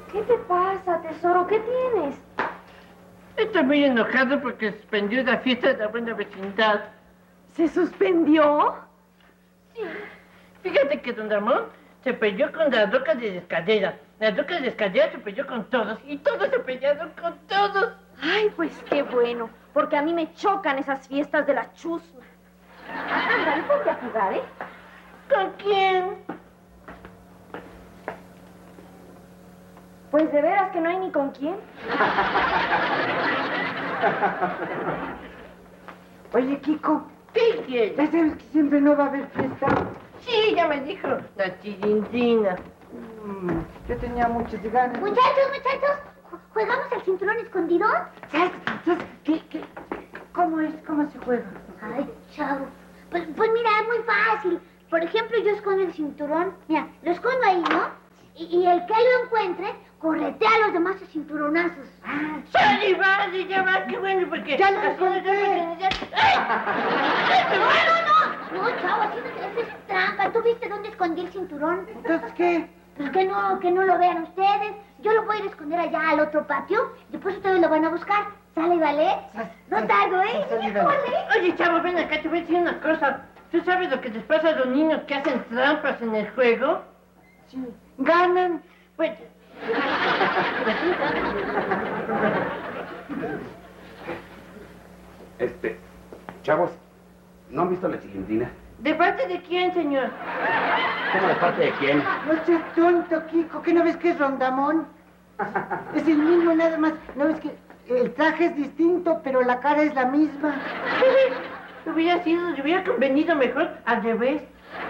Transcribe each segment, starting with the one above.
¿Qué te pasa, tesoro? ¿Qué tienes? Estoy muy enojado porque suspendió la fiesta de la buena vecindad. ¿Se suspendió? Sí. Fíjate que don Ramón se peleó con la Roca de la Escalera. La Roca de la Escalera se peleó con todos y todos se pelearon con todos. Ay, pues qué bueno, porque a mí me chocan esas fiestas de la chusma. Ándale, ponte a jugar, ¿eh? ¿Con quién? Pues de veras que no hay ni con quién. Oye, Kiko, ¿Qué quieres? ¿ya sabes que siempre no va a haber fiesta? Sí, ya me dijo la Chilindrina. Yo tenía muchas ganas. Muchachos, ¿jugamos al cinturón escondido? ¿Sabes qué? ¿Cómo es? ¿Cómo se juega? Ay, chavo. Pues mira, es muy fácil. Por ejemplo, yo escondo el cinturón. Mira, lo escondo ahí, ¿no? Y el que lo encuentre, corretea a los demás a cinturonazos. ¡Sale, vale, ya va! ¡Qué bueno! Porque... ¡Ya lo encontré! No, chavo, así no te haces trampa. ¿Tú viste dónde escondí el cinturón? ¿Entonces qué? Pues que no lo vean ustedes. Yo lo voy a ir a esconder allá al otro patio. Después ustedes lo van a buscar. ¿Sale, vale? No tardo, ¿eh? Oye, chavo, ven acá, te voy a decir una cosa. ¿Tú sabes lo que les pasa a los niños que hacen trampas en el juego? Sí. ¿Ganan? Pues... Chavos, ¿no han visto la Chilindrina? ¿De parte de quién, señor? ¿Cómo de parte de quién? No seas tonto, Kiko. ¿Qué no ves que es Rondamón? Es el mismo nada más. ¿No ves que el traje es distinto, pero la cara es la misma? Hubiera convenido mejor al revés.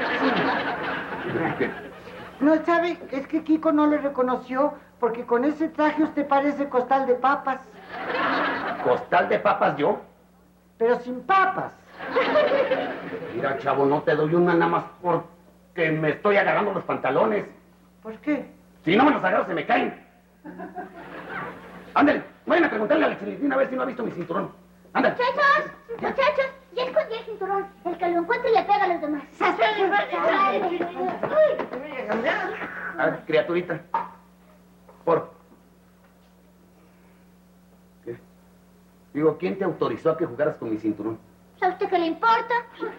No, ¿sabe? Es que Kiko no le reconoció porque con ese traje usted parece costal de papas. ¿Costal de papas yo? Pero sin papas. Mira, chavo, no te doy una nada más porque me estoy agarrando los pantalones. ¿Por qué? Si no me los agarro, se me caen. Ándale, vayan a preguntarle a la Chilindrina a ver si no ha visto mi cinturón. Ándale. Muchachos, ya escondí el cinturón. El que lo encuentre le pega a los demás. A ver, criaturita. ¿Qué? Digo, ¿quién te autorizó a que jugaras con mi cinturón? ¿A usted qué le importa?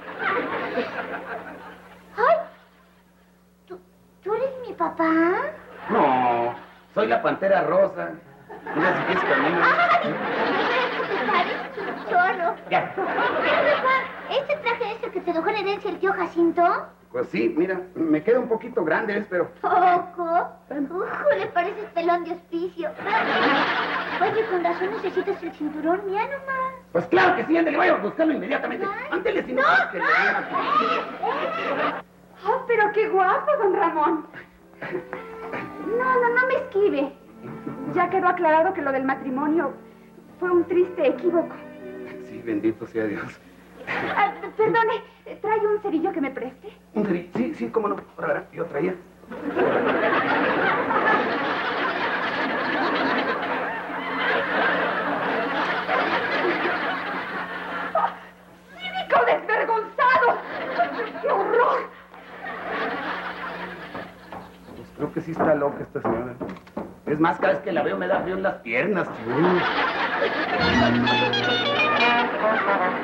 ¡Ay! ¿Tú eres mi papá? No, soy la Pantera Rosa. Mira si quieres camino. Pareces un chorro. Ya. ¿Este traje es el que te dejó en herencia el tío Jacinto? Pues sí, mira, me queda un poquito grande, ¿ves? Pero... ¿Poco? Le pareces pelón de hospicio. Oye, con razón necesitas el cinturón, mira nomás. Pues claro que sí, ándale, vaya a buscarlo inmediatamente. Ándale, si no... Pero qué guapo, don Ramón. No me esquive. Ya quedó aclarado que lo del matrimonio fue un triste equívoco. Sí, bendito sea Dios. Perdone, ¿trae un cerillo que me preste? ¿Un cerillo? Sí, cómo no. Ahora verá, yo traía. ¡Cínico desvergonzado! ¡Qué horror! Pues creo que sí está loca esta señora. Es más, cada vez que la veo me da frío en las piernas, chihuahua.